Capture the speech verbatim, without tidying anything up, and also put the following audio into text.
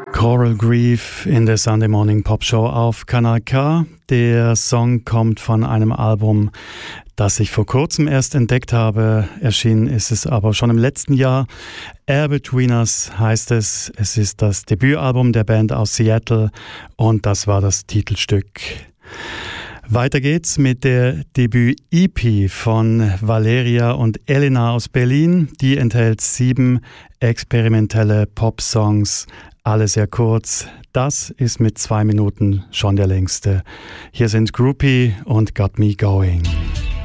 Coral Grief in der Sunday Morning Pop Show auf Kanal K. Der Song kommt von einem Album, das ich vor kurzem erst entdeckt habe. Erschienen ist es aber schon im letzten Jahr. Air Between Us heißt es. Es ist das Debütalbum der Band aus Seattle und das war das Titelstück. Weiter geht's mit der Debüt-E P von Valeria und Elena aus Berlin. Die enthält sieben experimentelle Pop-Songs, alle sehr kurz. Das ist mit zwei Minuten schon der längste. Hier sind Groupie und Got Me Going.